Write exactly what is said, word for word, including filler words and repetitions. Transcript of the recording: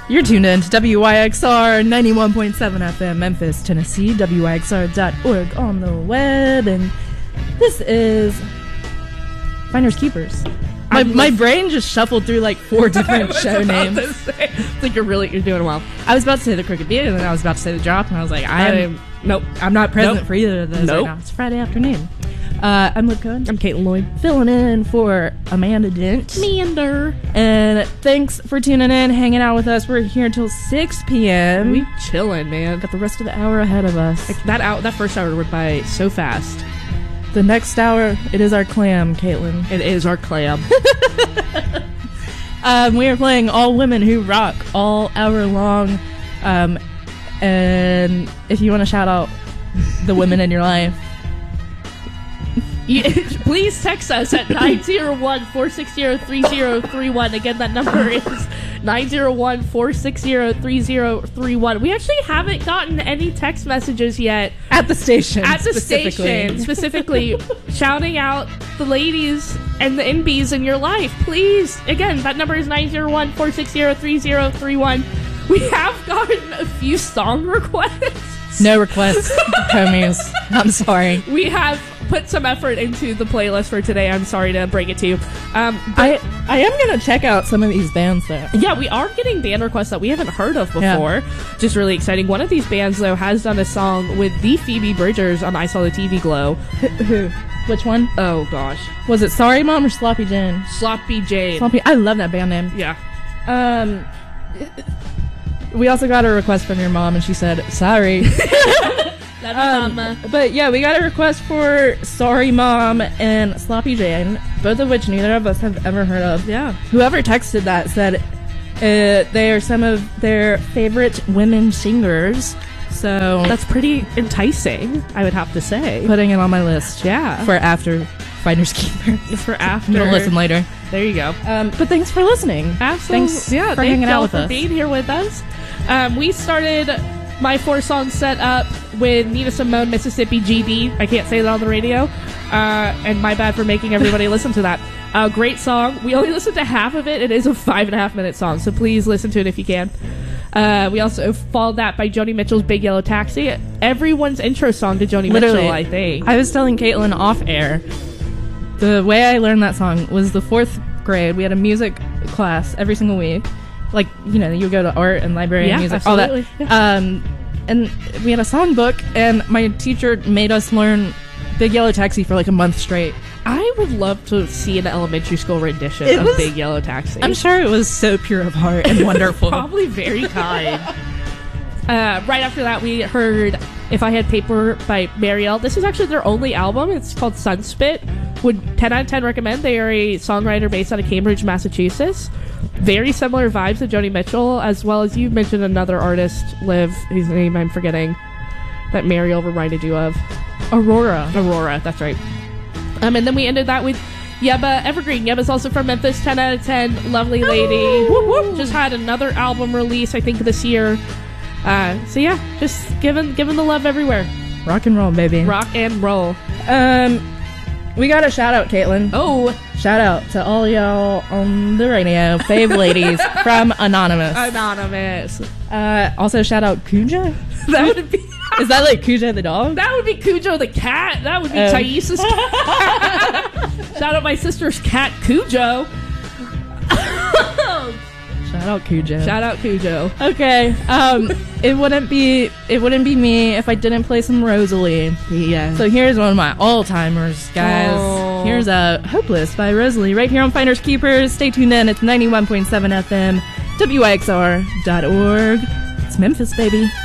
You're tuned in to W Y X R ninety-one point seven F M, Memphis, Tennessee, W Y X R dot org on the web, and this is Finders Keepers. My, my brain just shuffled through like four different show names. I think you're really you're doing well. I was about to say the Crooked Beat, and then I was about to say the Drop, and I was like, I am Um, nope. I'm not present Nope. for either of those Nope. right now. It's Friday afternoon. Uh, I'm Liv Cohen. I'm Caitlin Lloyd. Filling in for Amanda Dent. Meander. And thanks for tuning in, hanging out with us. We're here until six p.m. We chilling, man. got the rest of the hour ahead of us. Like, that out that first hour went by so fast. The next hour, it is our clam, Caitlin. It is our clam. Um, we are playing All Women Who Rock all hour long. Um, and if you want to shout out the women in your life, You, please text us at nine zero one, four six zero, three zero three one. Again, that number is nine zero one, four six zero, three zero three one. We actually haven't gotten any text messages yet. at the station. At the specifically. station, specifically, shouting out the ladies and the N Bs in your life. Please, again, that number is nine zero one, four six zero, three zero three one. We have gotten a few song requests. No requests, homies. I'm sorry. We have put some effort into the playlist for today. I'm sorry to break it to you. Um, I I am gonna check out some of these bands though. yeah, we are getting band requests that we haven't heard of before. Yeah. Just really exciting. One of these bands, though, has done a song with the Phoebe Bridgers on I Saw the T V Glow. Who? Which one? Oh, gosh. Was it Sorry Mom or Sloppy Jane? Sloppy Jane. Sloppy. I love that band name. Yeah. Um, we also got a request from your mom, and she said sorry. Love Um, mama. but yeah, we got a request for Sorry Mom and Sloppy Jane, both of which neither of us have ever heard of. Yeah. Whoever texted that said uh, they are some of their favorite women singers. So That's pretty enticing, I would have to say. putting it on my list. Yeah. For after Finders Keepers. For after. I'm gonna listen later. There you go. Um, but thanks for listening. Absolutely. Thanks yeah, for thank hanging out y'all with for us. being here with us. Um, we started my four song set up with Nina Simone, Mississippi G D. I can't say that on the radio. Uh, and my bad for making everybody listen to that. Uh, great song. We only listened to half of it. It is a five and a half minute song, so please listen to it if you can. Uh, we also followed that by Joni Mitchell's Big Yellow Taxi. Everyone's intro song to Joni Literally, Mitchell, I think. I was telling Caitlin off air, the way I learned that song was the fourth grade. We had a music class every single week. Like, you know, you go to art and library Yeah, and music, absolutely. all that. Um, and we had a song book, and my teacher made us learn Big Yellow Taxi for like a month straight. I would love to see an elementary school rendition It of was- Big Yellow Taxi. I'm sure it was so pure of heart and wonderful. Probably very kind. uh, right after that, we heard If I Had Paper by Marielle. This is actually their only album. It's called Sunspit. Would ten out of ten recommend. They are a songwriter based out of Cambridge, Massachusetts. Very similar vibes to Joni Mitchell, as well as you mentioned another artist, Liv, whose name I'm forgetting, that Marielle reminded you of. Aurora. Aurora, that's right. Um, and then we ended that with Yeba Evergreen. Yeba's also from Memphis, ten out of ten, lovely lady. Whoop, whoop. Just had another album release, I think, this year. Uh, so yeah, just giving giving the love everywhere. Rock and roll, baby. Rock and roll. Um, we got a shout out, Caitlin. Oh, Shout out to all y'all on the radio, fave ladies from Anonymous. Anonymous. Uh, also shout out Cujo. That would be Is that like Cujo the dog? that would be Cujo the cat. That would be Um. Thaisa's cat. Shout out my sister's cat, Cujo. Shout out Cujo. Shout out Cujo. Okay. Um, it wouldn't be it wouldn't be me if I didn't play some Rosalie. Yeah. So here's one of my all timers, guys. Oh. Here's uh, Hopeless by Rosalie right here on Finders Keepers. Stay tuned in. It's ninety-one point seven F M, W I X R dot org. It's Memphis, baby.